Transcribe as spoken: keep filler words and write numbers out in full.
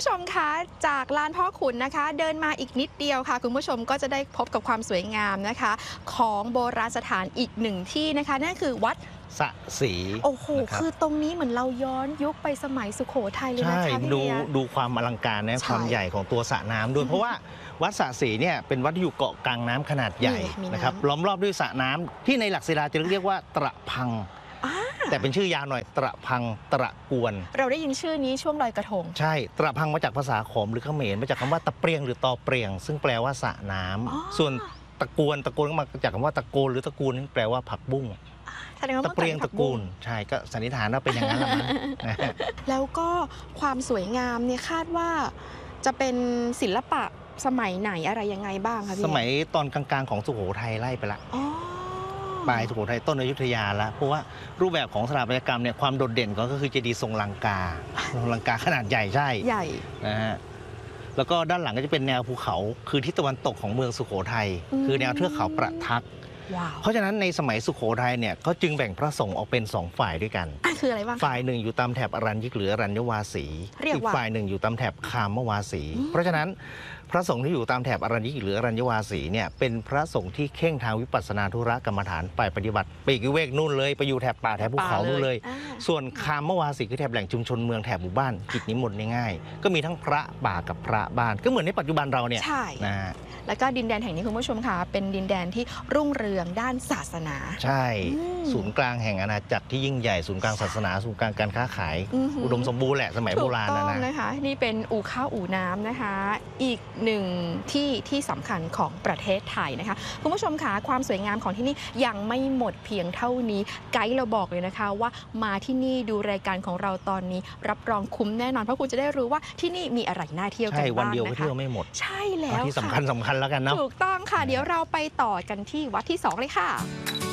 ชมคะจากลานพ่อขุนนะคะเดินมาอีกนิดเดียวค่ะคุณผู้ชมก็จะได้พบกับความสวยงามนะคะของโบราณสถานอีกหนึ่งที่นะคะนั่นคือวัดสะศรีโอ้โหคือตรงนี้เหมือนเราย้อนยุคไปสมัยสุโขทัยเลยนะคะใช่ดูดูความอลังการนะความใหญ่ของตัวสระน้ำด้วยเพราะว่าวัดสะศรีเนี่ยเป็นวัดที่อยู่เกาะกลางน้ำขนาดใหญ่นะครับล้อมรอบด้วยสระน้ำที่ในหลักศิลาจะเรียกว่าตระพังแต่เป็นชื่อยาวหน่อยตระพังตระกวนเราได้ยินชื่อนี้ช่วงลอยกระทงใช่ตระพังมาจากภาษาขอมหรือเขมรมาจากคำว่าตะเปรียงหรือตอเปรียงซึ่งแปลว่าสระน้ำส่วนตะกวนตะกวนมาจากคำว่าตะโกนหรือตะกูลนี่แปลว่าผักบุ้งตะเปรียงตะกูลใช่ก็สันนิษฐานว่าเป็นอย่างนั้นละมั้งแล้วก็ความสวยงามเนี่ยคาดว่าจะเป็นศิลปะสมัยไหนอะไรยังไงบ้างคะพี่สมัยตอนกลางๆของสุโขทัยไล่ไปละปลายสุโขทัยต้นอยุธยาแล้วเพราะว่ารูปแบบของสถาปัตยกรรมเนี่ยความโดดเด่นก็คือเจดีย์ทรงลังกาทรงลังกาขนาดใหญ่ใช่ใหญ่นะฮะแล้วก็ด้านหลังก็จะเป็นแนวภูเขาคือทิศตะวันตกของเมืองสุโขทัยคือแนวเทือกเขาประทักเพราะฉะนั้นในสมัยสุโขทัยเนี่ยก็จึงแบ่งพระสงฆ์ออกเป็นสองฝ่ายด้วยกันคืออะไรบ้างฝ่ายหนึ่งอยู่ตามแถบอรัญญิกหรืออรัญญวาสีอีกฝ่ายหนึ่งอยู่ตามแถบคามวาสีเพราะฉะนั้นพระสงฆ์ที่อยู่ตามแถบอรัญญิกหรืออรัญญวาสีเนี่ยเป็นพระสงฆ์ที่เข่งทางวิปัสสนาธุระกรรมฐานไปปฏิบัติไปวิเวกนู่นเลยไปอยู่แถบป่าแถบภูเขานู่นเลยส่วนคามวาสีคือแถบแหล่งชุมชนเมืองแถบหมู่บ้านกิจนิมนต์ง่ายๆก็มีทั้งพระป่ากับพระบ้านก็เหมือนในปัจจุบันเราเนี่ยนะแล้วก็ดินแดนแห่งนี้คุณผู้ชมค่ะเป็นดินแดนที่รุ่งเรืองด้านศาสนาใช่ศูนย์กลางแห่งอาณาจักรที่ยิ่งใหญ่ศูนย์กลางศาสนาศูนย์กลางการค้าขายอุดมสมบูรณ์แหละสมัยโบราณนะนะคะนี่เป็นอู่ข้าวอู่น้ำนะคะอีกหนึ่งที่ที่สำคัญของประเทศไทยนะคะคุณผู้ชมค่ะความสวยงามของที่นี่ยังไม่หมดเพียงเท่านี้ไกด์เราบอกเลยนะคะว่ามาที่นี่ดูรายการของเราตอนนี้รับรองคุ้มแน่นอนเพราะคุณจะได้รู้ว่าที่นี่มีอะไรน่าเที่ยวกันบ้างนะคะวันเดียวเที่ยวไม่หมดใช่แล้วที่สำคัญสำคัญแล้วกันเนาะถูกต้องค่ะเดี๋ยวเราไปต่อกันที่วัดที่สองเลยค่ะ